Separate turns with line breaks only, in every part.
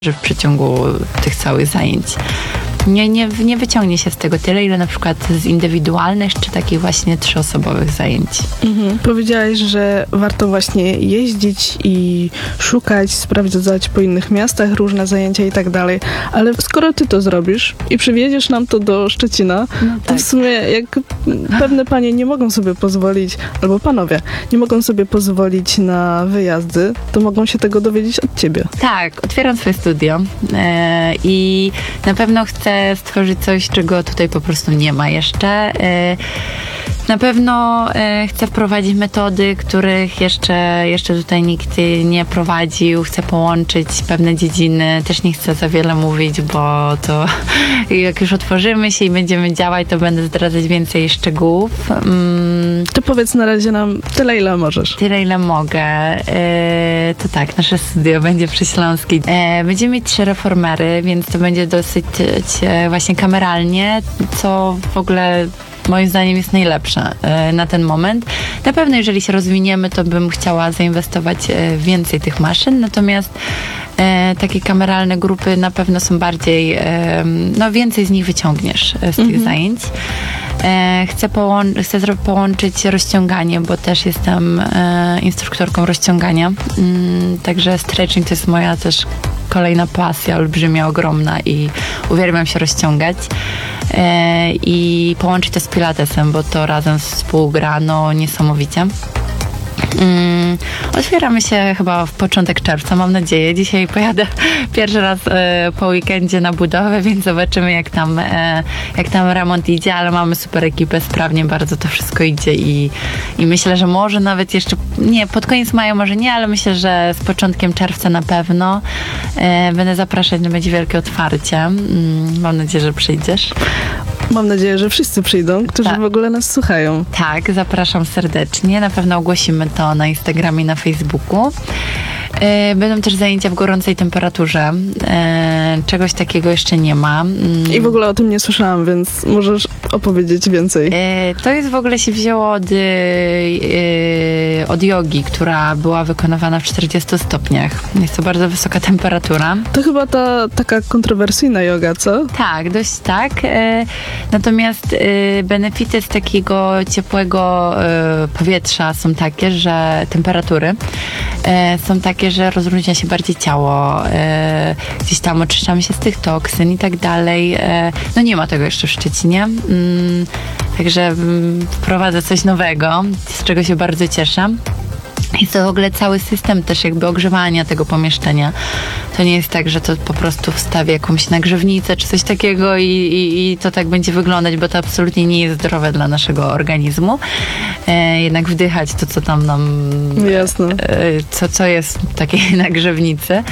że w przeciągu tych całych zajęć nie wyciągnie się z tego tyle, ile na przykład z indywidualnych, czy takich właśnie 3-osobowych zajęć.
Powiedziałaś, że warto właśnie jeździć i szukać, sprawdzać po innych miastach różne zajęcia i tak dalej, ale skoro ty to zrobisz i przywieziesz nam to do Szczecina, to w sumie jak pewne panie nie mogą sobie pozwolić, albo panowie, nie mogą sobie pozwolić na wyjazdy, to mogą się tego dowiedzieć od ciebie.
Tak, otwieram swoje studio i na pewno chcę stworzyć coś, czego tutaj po prostu nie ma jeszcze. Na pewno chcę wprowadzić metody, których jeszcze tutaj nikt nie prowadził. Chcę połączyć pewne dziedziny. Też nie chcę za wiele mówić, bo to jak już otworzymy się i będziemy działać, to będę zdradzać więcej szczegółów.
To powiedz na razie nam tyle, ile możesz.
Tyle, ile mogę. To tak, nasze studio będzie przy Śląskiej. Będziemy mieć 3 reformery, więc to będzie dosyć właśnie kameralnie, co w ogóle moim zdaniem jest najlepsze na ten moment. Na pewno jeżeli się rozwiniemy, to bym chciała zainwestować w więcej tych maszyn, natomiast takie kameralne grupy na pewno są bardziej, więcej z nich wyciągniesz z tych zajęć. Chcę połączyć rozciąganie, bo też jestem instruktorką rozciągania. Także stretching to jest moja też kolejna pasja, olbrzymia, ogromna i uwielbiam się rozciągać. I połączyć to z pilatesem, bo to razem współgra niesamowicie. Otwieramy się chyba w początek czerwca, mam nadzieję. Dzisiaj pojadę pierwszy raz po weekendzie na budowę, więc zobaczymy jak tam remont idzie, ale mamy super ekipę, sprawnie bardzo to wszystko idzie i myślę, że może nawet jeszcze, nie, pod koniec maja może nie, ale myślę, że z początkiem czerwca na pewno będę zapraszać, będzie wielkie otwarcie. Mam nadzieję, że przyjdziesz.
Mam nadzieję, że wszyscy przyjdą, którzy w ogóle nas słuchają.
Tak, zapraszam serdecznie. Na pewno ogłosimy to na Instagramie i na Facebooku. Będą też zajęcia w gorącej temperaturze. Czegoś takiego jeszcze nie ma.
I w ogóle o tym nie słyszałam, więc możesz opowiedzieć więcej.
To jest w ogóle się wzięło od jogi, która była wykonywana w 40 stopniach. Jest to bardzo wysoka temperatura.
To chyba ta taka kontrowersyjna joga, co?
Tak, dość tak. Natomiast benefity z takiego ciepłego powietrza są takie, że temperatury są takie, że rozluźnia się bardziej ciało, gdzieś tam oczyszczamy się z tych toksyn i tak dalej. No nie ma tego jeszcze w Szczecinie, także wprowadzę coś nowego, z czego się bardzo cieszę. Jest to w ogóle cały system też jakby ogrzewania tego pomieszczenia. To nie jest tak, że to po prostu wstawię jakąś nagrzewnicę czy coś takiego i to tak będzie wyglądać, bo to absolutnie nie jest zdrowe dla naszego organizmu. Jednak wdychać to, co tam nam...
Jasne.
Co jest w takiej nagrzewnicy.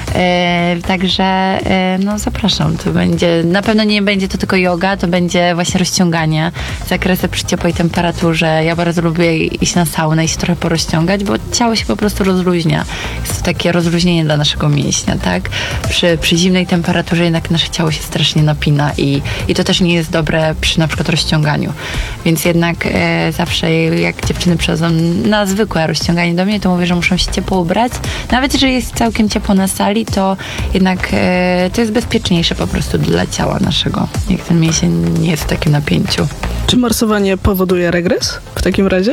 Także zapraszam. To będzie, na pewno nie będzie to tylko joga, to będzie właśnie rozciąganie, zakresy przy ciepłej temperaturze. Ja bardzo lubię iść na saunę i się trochę porozciągać, bo ciało się po prostu rozluźnia. Jest to takie rozluźnienie dla naszego mięśnia, tak? Przy zimnej temperaturze jednak nasze ciało się strasznie napina i to też nie jest dobre przy na przykład rozciąganiu. Więc jednak zawsze jak dziewczyny przychodzą na zwykłe rozciąganie do mnie, to mówię, że muszą się ciepło ubrać. Nawet jeżeli jest całkiem ciepło na sali, to jednak to jest bezpieczniejsze po prostu dla ciała naszego, jak ten mięsień nie jest w takim napięciu.
Czy morsowanie powoduje regres w takim razie?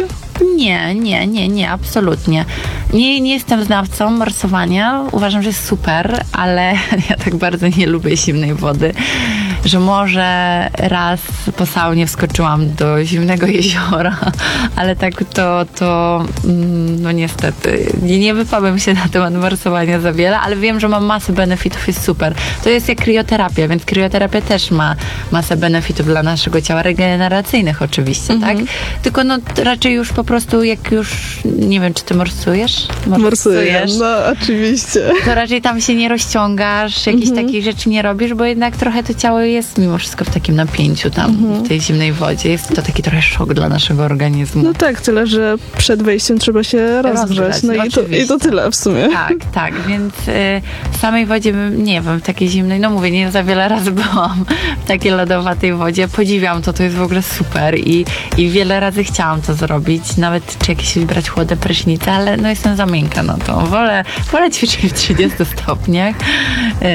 Nie, absolutnie. Nie jestem znawcą morsowania. Uważam, że jest super, ale ja tak bardzo nie lubię zimnej wody, że może raz po saunie wskoczyłam do zimnego jeziora, ale tak to niestety nie wypowiem się na temat morsowania za wiele, ale wiem, że ma masę benefitów, jest super. To jest jak krioterapia, więc krioterapia też ma masę benefitów dla naszego ciała, regeneracyjnych oczywiście, tak? Tylko raczej już po prostu jak już, nie wiem, czy ty morsujesz?
Morsuję, oczywiście.
To raczej tam się nie rozciągasz, jakichś takich rzeczy nie robisz, bo jednak trochę to ciało jest mimo wszystko w takim napięciu tam, w tej zimnej wodzie. Jest to taki trochę szok dla naszego organizmu.
No tak, tyle, że przed wejściem trzeba się rozgrzać. I to tyle w sumie.
Tak, więc w samej wodzie, nie wiem, w takiej zimnej, mówię, nie za wiele razy byłam w takiej lodowatej wodzie. Podziwiam to jest w ogóle super i wiele razy chciałam to zrobić, nawet czy jakieś brać chłodne prysznice, ale jestem za miękka na to. Wolę ćwiczyć w 30 stopniach